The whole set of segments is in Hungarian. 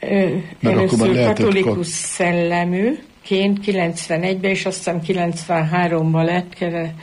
először katolikus szelleműként 91-ben, és aztán 93-ban lett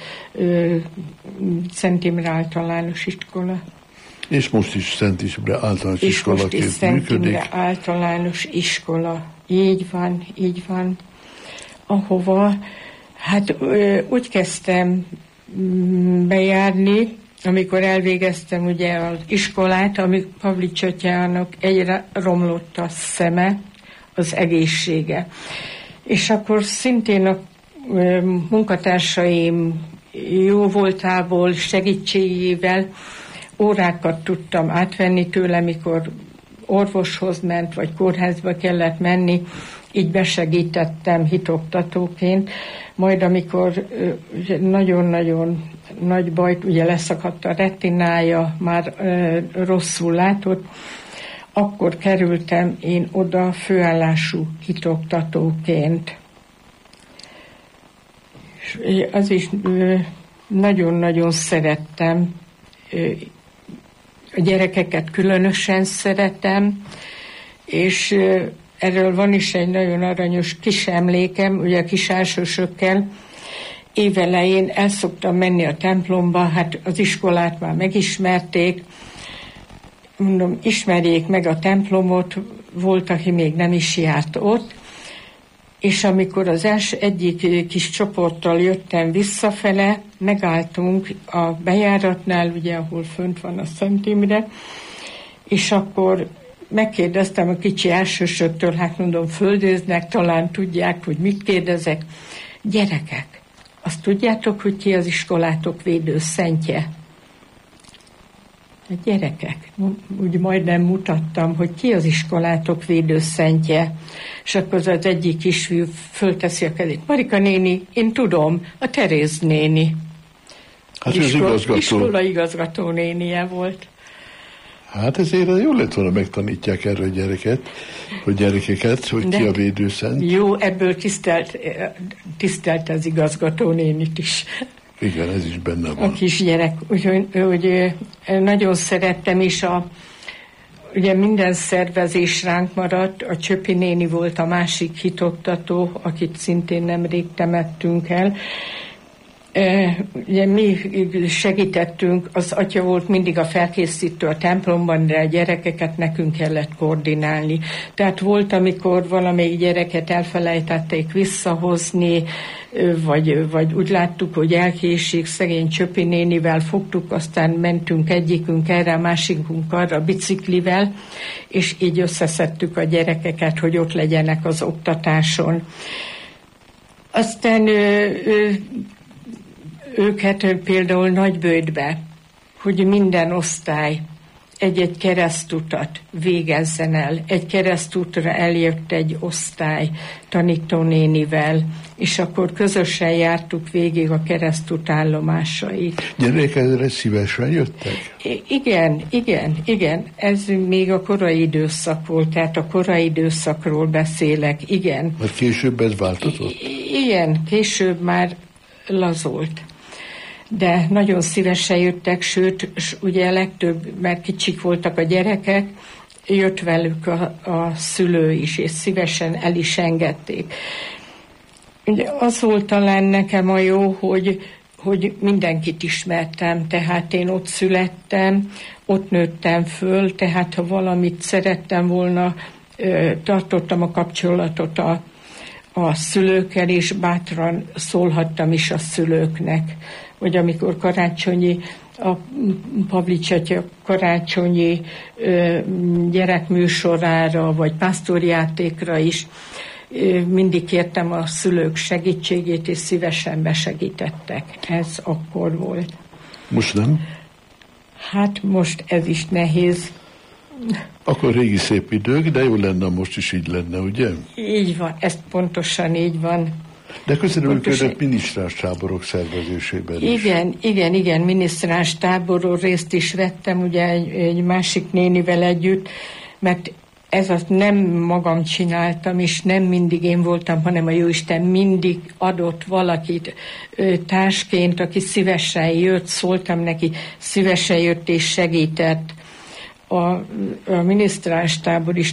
Szent Imre általános iskola. És most is Szent Imre általános iskolaként működik. Szent Imre általános iskola. Így van. Ahova, hát úgy kezdtem bejárni, amikor elvégeztem ugye az iskolát, amíg Pavlics atyának egyre romlott a szeme, az egészsége. És akkor szintén a munkatársaim jó voltából, segítségével órákat tudtam átvenni tőle, mikor orvoshoz ment, vagy kórházba kellett menni, így besegítettem hitoktatóként. Majd amikor nagyon-nagyon nagy bajt, ugye leszakadt a retinája, már rosszul látott, akkor kerültem én oda főállású hitoktatóként. És az is nagyon-nagyon szerettem, a gyerekeket különösen szeretem, és erről van is egy nagyon aranyos kis emlékem, ugye a kis elsősökkel. Évelején el szoktam menni a templomba, hát az iskolát már megismerték, mondom, ismerjék meg a templomot, volt, aki még nem is járt ott, és amikor az egyik kis csoporttal jöttem visszafele, megálltunk a bejáratnál, ugye, ahol fönt van a Szent Imre, és akkor megkérdeztem a kicsi elsősöktől, hát mondom, földőznek, talán tudják, hogy mit kérdezek. Gyerekek, azt tudjátok, hogy ki az iskolátok védőszentje? A gyerekek, úgy majdnem mutattam, hogy ki az iskolátok védőszentje. És akkor az egyik kisfiú fölteszi a kezét. Marika néni, én tudom, a Teréz néni. Hát az igazgató. Iskola igazgató nénie volt. Hát ezért jól lett volna megtanítják erre a gyerekeket, hogy ki a védőszent. Jó, ebből tisztelt az igazgató nénit is. Igen, ez is benne van. A kisgyerek, úgyhogy nagyon szerettem, és ugye minden szervezés ránk maradt, a Csöpi néni volt a másik hitoktató, akit szintén nemrég temettünk el. Ugye mi segítettünk, az atya volt mindig a felkészítő a templomban, de a gyerekeket nekünk kellett koordinálni. Tehát volt, amikor valamelyik gyereket elfelejtették visszahozni, vagy úgy láttuk, hogy elkésik, szegény Csöpi nénivel fogtuk, aztán mentünk egyikünk erre, a másikunk arra biciklivel, és így összeszedtük a gyerekeket, hogy ott legyenek az oktatáson. Aztán őket például Nagyböjtbe, hogy minden osztály egy-egy keresztutat végezzen el. Egy keresztútra eljött egy osztály tanítónénivel, és akkor közösen jártuk végig a keresztút állomásait. Gyerekekre szívesen jöttek? Igen. Ez még a korai időszak volt, tehát a korai időszakról beszélek, igen. Mert később ez változott? Igen, később már lazult. De nagyon szívesen jöttek, sőt, ugye legtöbb, mert kicsik voltak a gyerekek, jött velük a szülő is, és szívesen el is engedték. Ugye az volt talán nekem a jó, hogy mindenkit ismertem, tehát én ott születtem, ott nőttem föl, tehát ha valamit szerettem volna, tartottam a kapcsolatot a szülőkkel, és bátran szólhattam is a szülőknek, hogy amikor a Pavlics atya karácsonyi gyerekműsorára, vagy pásztorjátékra is mindig kértem a szülők segítségét, és szívesen besegítettek. Ez akkor volt. Most nem? Hát most ez is nehéz. Akkor régi szép idők, de jó lenne, most is így lenne, ugye? Így van, ez pontosan így van. De közreműködött minisztráns táborok szervezésében is. Igen, minisztráns táboron részt is vettem, ugye egy másik nénivel együtt, mert ez azt nem magam csináltam, és nem mindig én voltam, hanem a Jóisten mindig adott valakit társként, aki szívesen jött, szóltam neki, szívesen jött és segített. A minisztráns tábor is